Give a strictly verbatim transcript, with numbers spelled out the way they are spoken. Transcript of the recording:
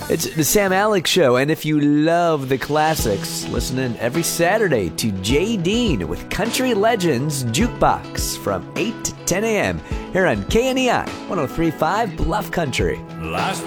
It's the Sam Alex Show, and if you love the classics, listen in every Saturday to Jay Dean with Country Legends Jukebox from eight to ten a.m. here on K N E I one oh three point five Bluff Country. Last